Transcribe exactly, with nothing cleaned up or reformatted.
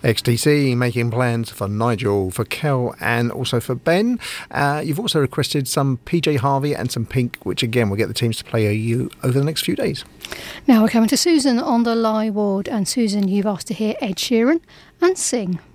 X T C making plans for Nigel, for Kel and also for Ben. Uh, you've also requested some P J Harvey and some Pink, which again will get the teams to play you over the next few days. Now we're coming to Susan on the Lie ward, and Susan, you've asked to hear Ed Sheeran and Sing.